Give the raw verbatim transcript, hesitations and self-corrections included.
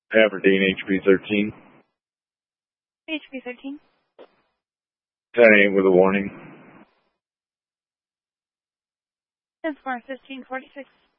Aberdeen, H P thirteen. H P thirteen. ten eight with a warning. ten four, fifteen forty-six.